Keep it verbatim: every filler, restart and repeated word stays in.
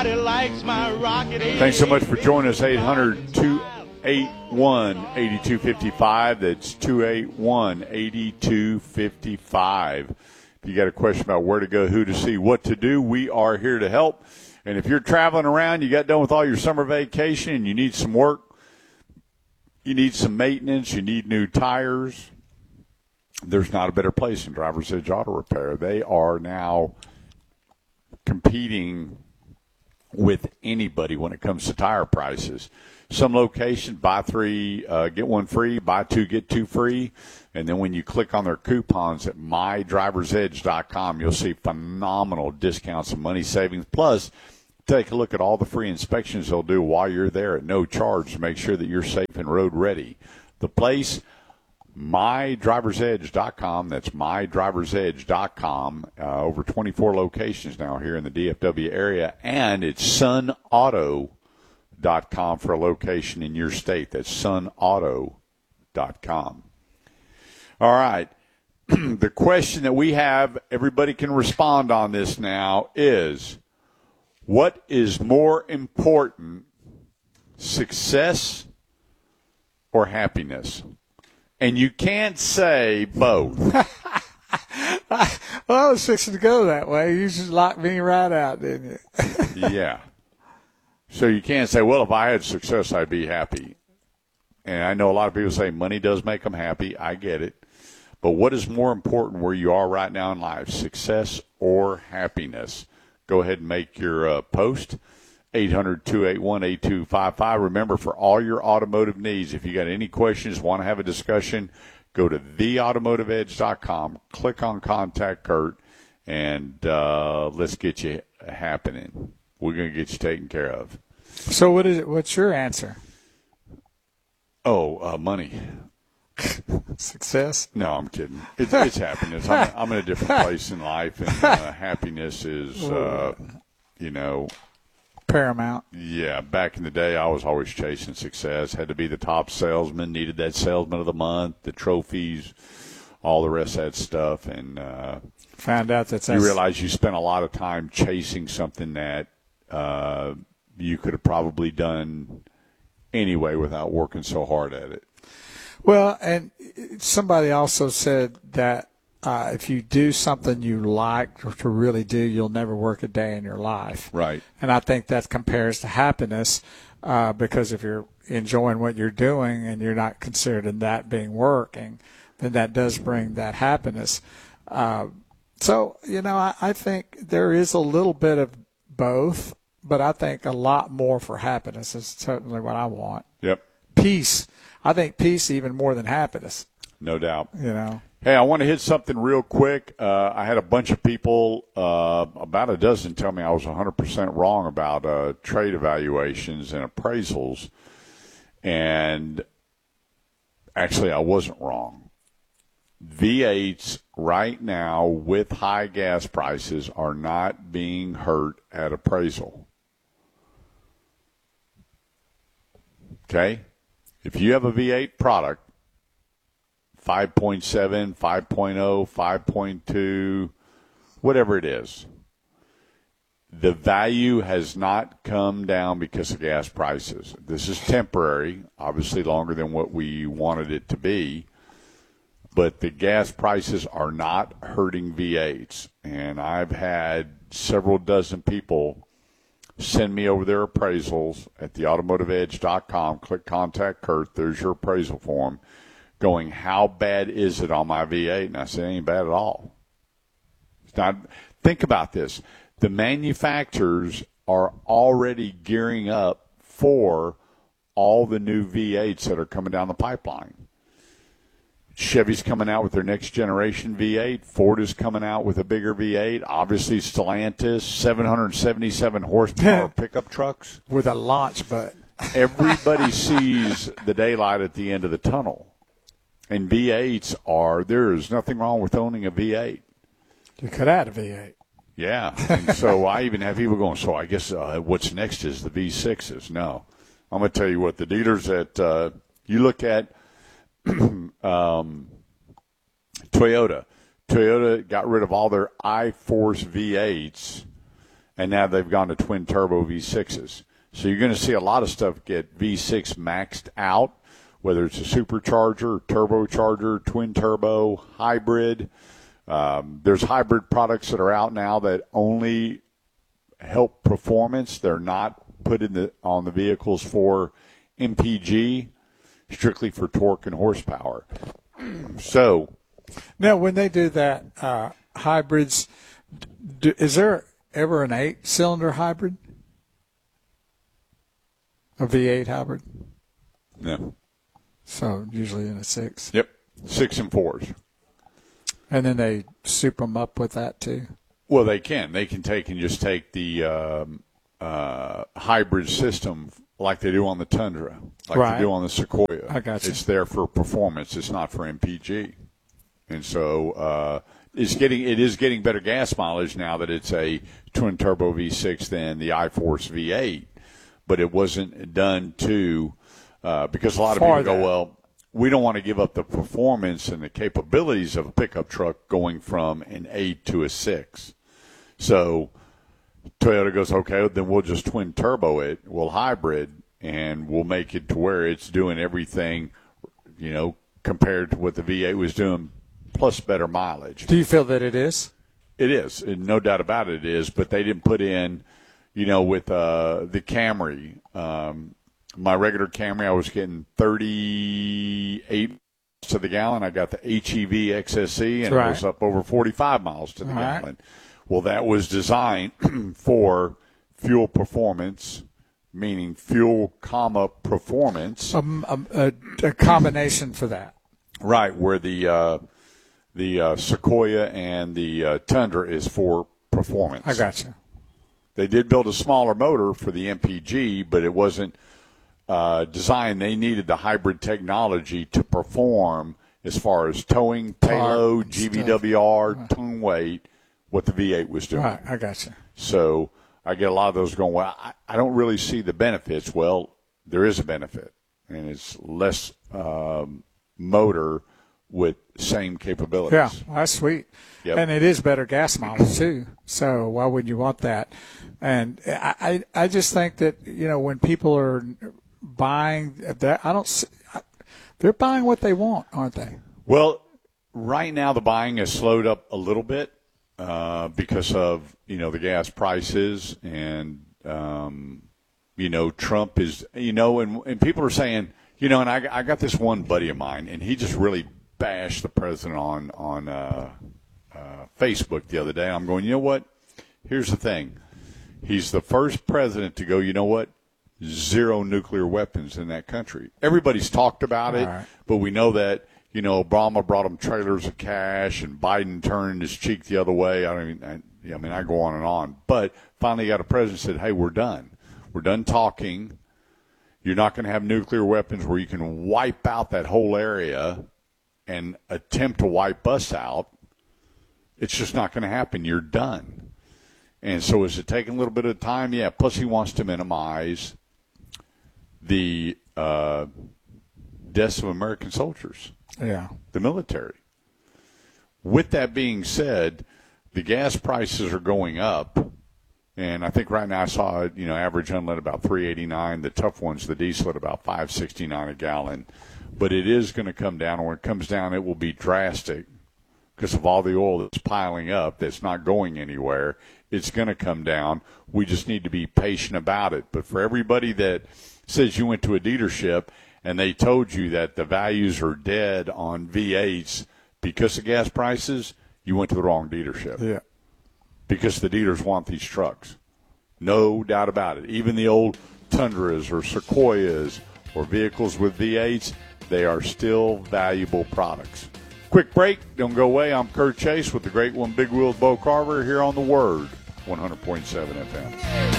Thanks so much for joining us. eight hundred, two eight one, eight two five five. That's two eight one, eight two five five. If you got a question about where to go, who to see, what to do, we are here to help. And if you're traveling around, you got done with all your summer vacation, and you need some work, you need some maintenance, you need new tires, there's not a better place than Driver's Edge Auto Repair. They are now competing with anybody when it comes to tire prices. Some locations, buy three, uh, get one free, buy two, get two free. And then when you click on their coupons at my drivers edge dot com, you'll see phenomenal discounts and money savings. Plus, take a look at all the free inspections they'll do while you're there at no charge to make sure that you're safe and road ready. The place, my drivers edge dot com. That's my drivers edge dot com. Uh, over twenty-four locations now here in the D F W area. And it's sun auto dot com for a location in your state. That's sun auto dot com. All right. The question that we have, everybody can respond on this now, is what is more important, success or happiness? And you can't say both. Well, I was fixing to go that way. You just locked me right out, didn't you? Yeah. So you can't say, well, if I had success, I'd be happy. And I know a lot of people say money does make them happy. I get it. But what is more important where you are right now in life, success or happiness? Go ahead and make your uh, post, eight hundred, two eight one, eight two five five. Remember, for all your automotive needs, if you got any questions, want to have a discussion, go to the automotive edge dot com, click on Contact Kurt, and uh, let's get you happening. We're going to get you taken care of. So what is it? What's your answer? Oh, uh, money. Success? No, I'm kidding. It's, it's happiness. I'm, I'm in a different place in life, and uh, happiness is, uh, you know. Paramount. Yeah, back in the day, I was always chasing success. Had to be the top salesman, needed that salesman of the month, the trophies, all the rest of that stuff. And uh, found out that you realize you spent a lot of time chasing something that uh, you could have probably done anyway without working so hard at it. Well, and somebody also said that uh, if you do something you like to really do, you'll never work a day in your life. Right. And I think that compares to happiness uh, because if you're enjoying what you're doing and you're not considering that being working, then that does bring that happiness. Uh, so, you know, I, I think there is a little bit of both, but I think a lot more for happiness is certainly what I want. Yep. Peace. I think peace even more than happiness. No doubt. You know. Hey, I want to hit something real quick. Uh, I had a bunch of people, uh, about a dozen, tell me I was one hundred percent wrong about uh, trade evaluations and appraisals. And actually, I wasn't wrong. V eights right now with high gas prices are not being hurt at appraisal. Okay? If you have a V eight product, five point seven, five point oh, five point two, whatever it is, the value has not come down because of gas prices. This is temporary, obviously longer than what we wanted it to be, but the gas prices are not hurting V eights. And I've had several dozen people send me over their appraisals at the automotive edge dot com. Click Contact Kurt. There's your appraisal form. Going, how bad is it on my V eight? And I said, it ain't bad at all. It's not. Think about this. The manufacturers are already gearing up for all the new V eights that are coming down the pipeline. Chevy's coming out with their next generation V eight. Ford is coming out with a bigger V eight. Obviously, Stellantis, seven hundred seventy-seven horsepower pickup trucks. With a launch button. Everybody sees the daylight at the end of the tunnel. And V eights are, there is nothing wrong with owning a V eight. You could add a V eight. Yeah. And so I even have people going, so I guess uh, what's next is the V sixes. No. I'm going to tell you what, the dealers that uh, you look at, um, Toyota. Toyota got rid of all their iForce V eights and now they've gone to twin turbo V sixes. So you're going to see a lot of stuff get V six maxed out, whether it's a supercharger, turbocharger, twin turbo, hybrid. Um, there's hybrid products that are out now that only help performance. They're not put in the on the vehicles for M P G, strictly for torque and horsepower. So now, when they do that uh, hybrids, do, is there ever an eight-cylinder hybrid? A V eight hybrid? No. So usually in a six. Yep, six and fours. And then they soup them up with that too. Well, they can. They can take and just take the um, uh, hybrid system like they do on the Tundra, like right. they do on the Sequoia. I got you. It's there for performance. It's not for M P G. And so uh, it's getting it is getting better gas mileage now that it's a twin turbo V six than the iForce V eight. But it wasn't done to uh, because a lot of For people go, that. well, we don't want to give up the performance and the capabilities of a pickup truck going from an eight to a six. So Toyota goes, okay, then we'll just twin turbo it, we'll hybrid, and we'll make it to where it's doing everything, you know, compared to what the V eight was doing, plus better mileage. Do you feel that it is? It is, and no doubt about it, it is. But they didn't put in, you know, with uh, the Camry, um, my regular Camry, I was getting thirty-eight to the gallon. I got the H E V X S E, and right. it was up over forty-five miles to the All gallon. right. Well, that was designed for fuel performance, meaning fuel, comma, performance. Um, um, a, a combination for that. Right, where the uh, the uh, Sequoia and the uh, Tundra is for performance. I got you. They did build a smaller motor for the M P G, but it wasn't uh, designed. They needed the hybrid technology to perform as far as towing, payload, G V W R, right. tone weight, what the V eight was doing. Right, I got you. So I get a lot of those going, well, I, I don't really see the benefits. Well, there is a benefit, and it's less um, motor with same capabilities. Yeah, well, that's sweet. Yep. And it is better gas mileage, too. So why would you want that? And I, I, I just think that, you know, when people are buying that, I don't see, they're buying what they want, aren't they? Well, right now the buying has slowed up a little bit uh, because of, you know, the gas prices and, um, you know, Trump is, you know, and, and people are saying, you know, and I, I got this one buddy of mine, and he just really bashed the president on, on uh, uh, Facebook the other day. I'm going, you know what? Here's the thing. He's the first president to go, you know what? Zero nuclear weapons in that country. Everybody's talked about it, right. but we know that, you know, Obama brought him trailers of cash and Biden turned his cheek the other way. I don't even, I, I mean, I go on and on. But finally got a president who said, hey, we're done. We're done talking. You're not going to have nuclear weapons where you can wipe out that whole area and attempt to wipe us out. It's just not going to happen. You're done. And so is it taking a little bit of time? Yeah, plus he wants to minimize the uh, deaths of American soldiers, Yeah. the military. With that being said, the gas prices are going up. And I think right now I saw, you know, average unleaded about three eighty-nine. The tough ones, the diesel, at about five sixty-nine a gallon. But it is going to come down. And when it comes down, it will be drastic because of all the oil that's piling up that's not going anywhere. It's going to come down. We just need to be patient about it. But for everybody that says you went to a dealership and they told you that the values are dead on V eights because of gas prices, you went to the wrong dealership. Yeah. Because the dealers want these trucks. No doubt about it. Even the old Tundras or Sequoias or vehicles with V eights, they are still valuable products. Quick break. Don't go away. I'm Kurt Chase with the great one, Big Wheels Bo Carver, here on The Word, one hundred point seven F M.